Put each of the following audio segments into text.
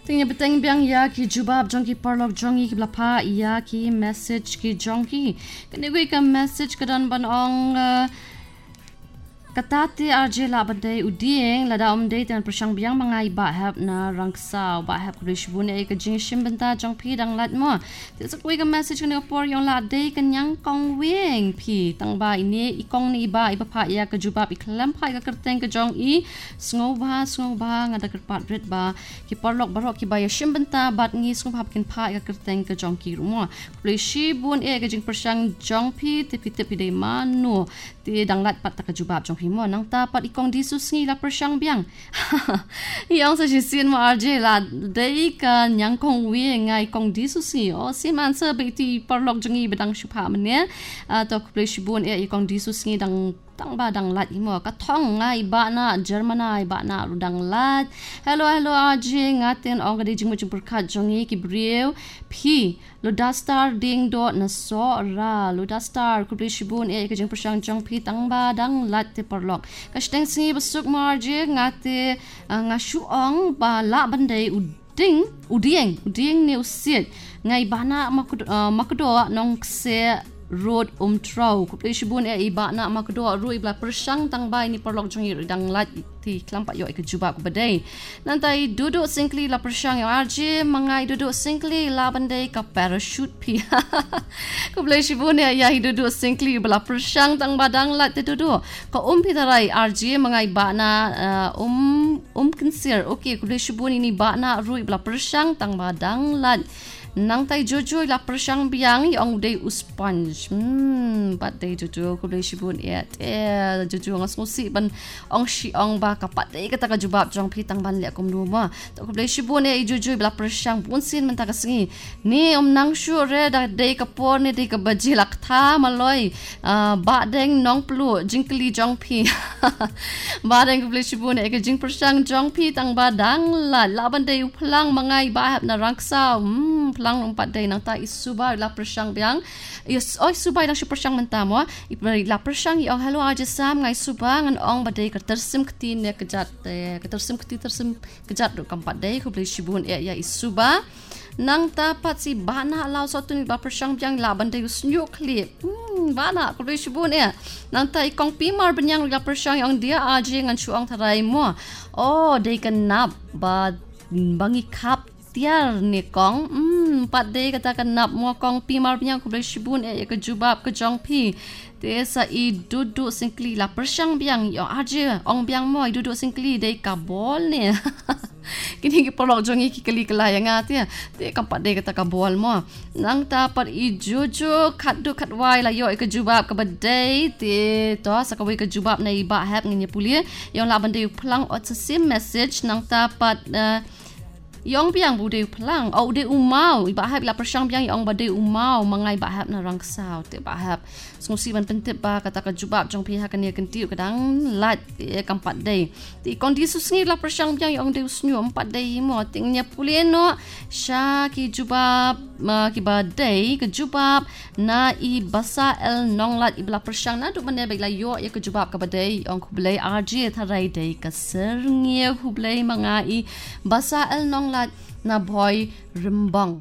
Tingnya beteng biang ya ki jubab jong ki parlok jongi ki blapa ya ki message ki jongki. Kene gue ka message kadan ban ong katati RJ la badai udieng lada day dan persang biang mangai bahap na rangsau bahap kulish bune ke jing shim benta jong pi dang lat mo. Tisuk gue ka message kene por yong la day kenyang kong weng pi tang ba ini ikong ni iba pa ya ke jubab iklam pa ka kerteng ke jong i sngoba ngada kerpat red ba ki parlok barok ki ba ya shim benta bat ngi sngoba kin pa ka kerteng ke jong ki rumo. Kulish bun ke jing persang jong pi tepi dei manu ti dang lat pat ka jubab jong mo nang tapat ikong disusngi la persyang biang yang sa sin mo RJ la dei ka nyang kong wi ngai kong disusngi o si man sa biti parlok jongi bedang shupa mane to kuplish bun ikong disusngi dang tang badang lat imo ka thong ngai ba na germanai ba na rudang lat hello RJ ngatin ong gadi jing mo perkat jongi ki brew p Ludastar ding dot na so ra Ludastar kublish bun ke jing persang jong pi tang badang lat te parlok kashteng singi besuk marje ngate ngasuong ba la bandai udieng ni usit ngai bana makudo nong se road trau kuplish bun iba na makudo ru ibla persang tang bai ni parlok jongi dang lat ti klampak yo ke jubab ku badai nantai duduk singkli la persang yo RJ mangai duduk singkli la bandai ka parachute pi kuplish bun ya duduk singkli bla persang tang badang lat te duduk ka pi tarai RJ mangai ba na kinsir okey kuplish bun ini ba na ru ibla persang tang badang lat nang tai jojo la persang biang yong dei uspanj pat dei jojo ko dei shibun jojo ngas ngusi ban ong shi ong ba ka pat dei kata ka jubab jong pitang ban le kom numa to ko dei shibun jojo la persang bunsin men ta ka singi ni nang shu re da dei ka por ni dei ka baji lak tha maloi ba deng nong plu jingkli jong pi ba deng ko dei shibun ka jing persang jong pi tang ba dang la ban dei phlang mangai ba hap na rangsau lang empat day nang ta isuba la persang biang suba nang persang mentamo la persang yong hello aja sam ngai suba ngan ong badai ka tersim kti ne kejat tersim kejat do kampat day ko beli shibun ya isuba nang tapat si bana lau satu ni la persang biang la bandai usnyu klip bana ko beli shibun nang ta ikong pimar benyang la persang yang dia aja ngan chuang tharai mo day kenap ba bangi kap tiar ni kong pat day kata kenap mo kong pimar punya ku shibun ke jubab ke jong pi te sa I duduk singkli la persang biang yo aje ong biang mo duduk singkli day kabol ni kini ki polok jongi ki kali kelayang ati te kampat day kata kabol mo nang tapat I jojo katwai la yo ke jubab ke badai te to sakawi ke jubab na iba hap ngnya pulia yo la bandai plang otsim message nang tapat yong biang bude pelang de umau ibahap la persang biang yong bade umau mangai bahap na rangsau te bahap ngusi ban pentip ba kata ka jubab jong pihak kan kentiu kadang lat kampat dei ti kondisi sni la persang biang yong de usnyu empat dei mo tingnya pulieno sha ki jubab ki badai ke jubab na I basa el nong lat ibla persang na du mane baik la yo ke jubab ka badai yong ku blai RJ tharai dei ka serngie ku blai mangai basa el nong na boy rembang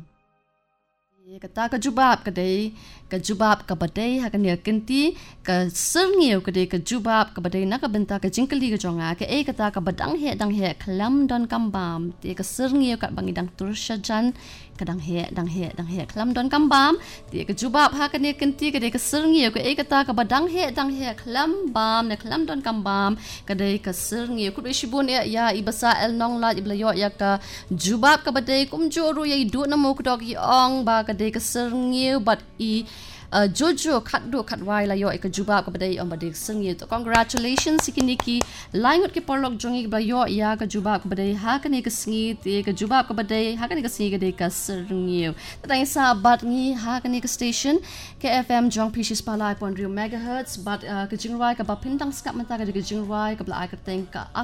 kata ka jubab kadai ka jubab ka badai hakan ya kenti ka serngeu kadai ka jubab ka badai na ka benta ka jingkeli ka jonga ka kata ka badang he klam don kambam te ka serngeu ka bangi dang tursajan kadang he klam don kambam te ka jubab hakan ya kenti kadai ka serngeu ka kata ka badang he klam bam na klam don kambam kadai ka serngeu ku shibun ya ibasa el nong la iblayo ya ka jubab ka badai kum joru ya idu na mo kdog ong ba kadai ka serngeu bat jojo katwai la yo ke jubab ka badai om badai sengi to congratulations sikiniki laingot ke porlok jongi ba yo ya ka jubab ka badai ha ka ni ka sengi te ka jubab ka badai ha ka ni ka sengi ka dei ka sengi tatang sabat ngi ha ka ni ka station ke FM jong pishis palai pon real megahertz but ka jingrai ka ba pintang skap mata ka jingrai ka bla ka teng ka